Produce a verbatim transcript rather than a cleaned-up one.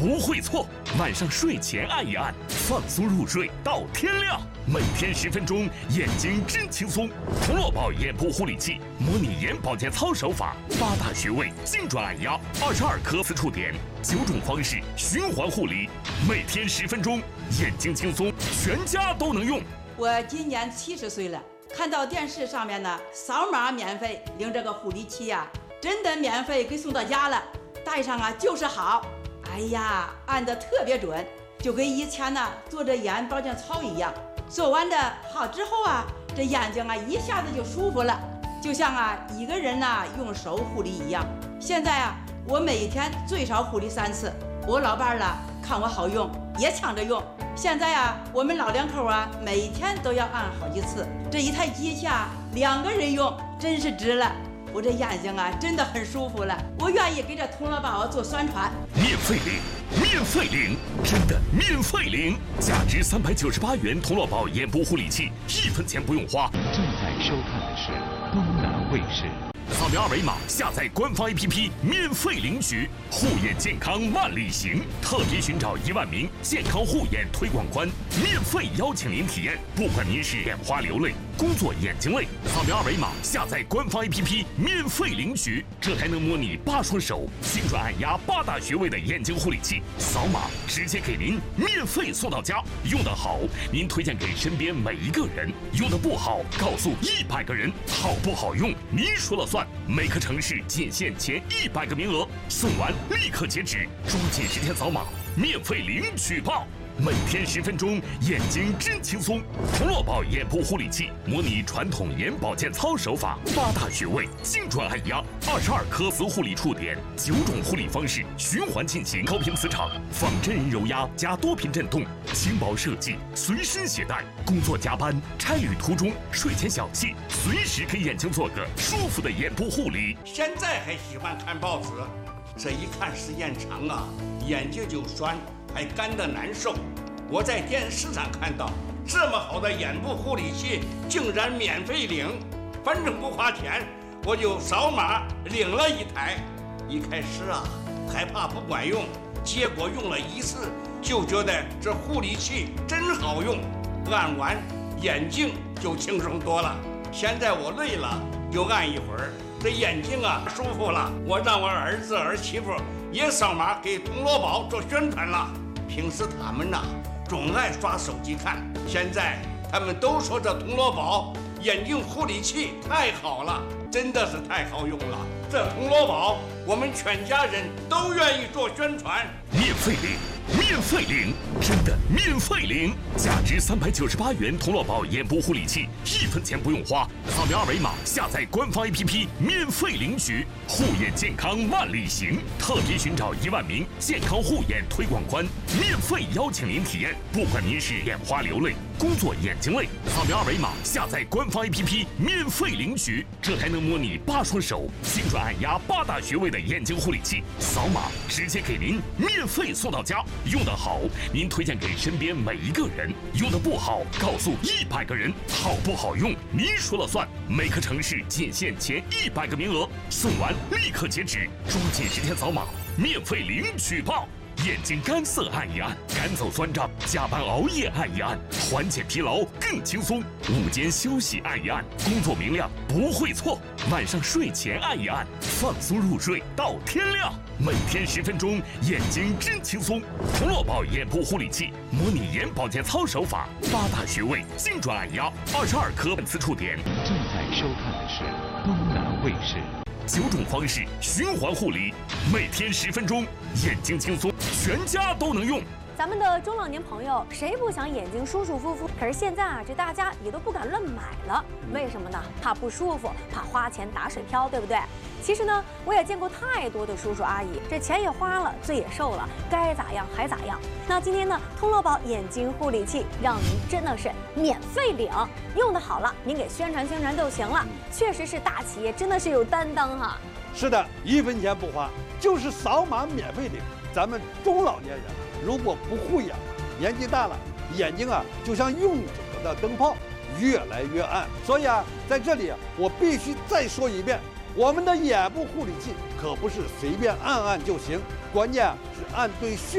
不会错。晚上睡前按一按，放松入睡到天亮。每天十分钟，眼睛真轻松。童乐宝眼部护理器，模拟眼保健操手法，八大穴位精准按压，二十二颗刺触点，九种方式循环护理。每天十分钟，眼睛轻松，全家都能用。 我今年七十岁了，看到电视上面呢，扫码免费领这个护理器呀、啊，真的免费给送到家了，戴上啊就是好。哎呀，按得特别准，就跟以前呢做这眼保健操一样。做完的好之后啊，这眼睛啊一下子就舒服了，就像啊一个人呐用手护理一样。现在啊，我每一天最少护理三次。我老伴儿了看我好用，也抢着用。现在啊，我们老两口啊，每天都要按好几次。这一台机器啊，两个人用真是值了。我这眼睛啊，真的很舒服了。我愿意给这童乐宝做宣传， 免费领，免费领，真的免费领！价值三百九十八元童乐宝眼部护理器，一分钱不用花。 正在收看的是东南卫视。 扫描二维码，下载官方 A P P， 免费领取。护眼健康万里行，特别寻找一万名健康护眼推广官，免费邀请您体验。不管您是眼花流泪、工作眼睛累，扫描二维码，下载官方 A P P， 免费领取。这还能模拟八双手，精准按压八大穴位的眼睛护理器，扫码直接给您免费送到家。用得好，您推荐给身边每一个人；用得不好，告诉一百个人。好不好用，您说了算。每个城市仅限前一百个名额，送完立刻截止，抓紧时间扫码，免费领取吧！每天十分钟，眼睛真轻松。童乐宝眼部护理器，模拟传统眼保健操手法，八大穴位精准按压，二十二颗磁护理触点，九种护理方式循环进行，高频磁场，仿真人揉压加多频震动，轻薄设计，随身携带。工作加班、差旅途中、睡前小憩，随时给眼睛做个舒服的眼部护理。 现在还喜欢看报纸，这一看时间长啊，眼睛就酸。还干得难受。我在电视上看到这么好的眼部护理器，竟然免费领，反正不花钱，我就扫码领了一台。一开始啊，害怕不管用，结果用了一次就觉得这护理器真好用，按完眼睛就轻松多了。现在我累了就按一会儿，这眼睛啊舒服了。我让我儿子儿媳妇也扫码给童乐宝做宣传了。平时他们呐、啊、总爱刷手机看，现在他们都说这童乐宝眼睛护理器太好了，真的是太好用了。这童乐宝我们全家人都愿意做宣传。 免费领，免费领，真的免费领！价值三百九十八元童乐宝眼部护理器，一分钱不用花。扫描二维码，下载官方 A P P， 免费领取。护眼健康万里行，特别寻找一万名健康护眼推广官，免费邀请您体验。不管您是眼花流泪、工作眼睛累，扫描二维码，下载官方 A P P， 免费领取。这还能模拟八双手，精准按压八大穴位的眼睛护理器，扫码直接给您免费送到家。用得好，您推荐给身边每一个人；用得不好，告诉一百个人。好不好用，您说了算。每个城市仅限前一百个名额，送完立刻截止，抓紧时间扫码，免费领取吧！眼睛干涩按一按，赶走酸胀；加班熬夜按一按，缓解疲劳更轻松；午间休息按一按，工作明亮不会错；晚上睡前按一按，放松入睡到天亮。每天十分钟，眼睛真轻松。童乐宝眼部护理器，模拟眼保健操手法，八大穴位精准按压，二十二颗刺触点。 正在收看的是东南卫视。 九种方式循环护理，每天十分钟，眼睛轻松，全家都能用。 咱们的中老年朋友谁不想眼睛舒舒服服？可是现在啊，这大家也都不敢乱买了，为什么呢？怕不舒服，怕花钱打水漂，对不对？其实呢，我也见过太多的叔叔阿姨，这钱也花了，罪也受了，该咋样还咋样。那今天呢，童乐宝眼睛护理器让您真的是免费领，用的好了，您给宣传宣传就行了。确实是大企业，真的是有担当哈。 是的，一分钱不花，就是扫码免费领。咱们中老年人如果不护眼，年纪大了，眼睛啊就像用久了的灯泡，越来越暗。所以啊，在这里我必须再说一遍，我们的眼部护理器可不是随便按按就行，关键是按对穴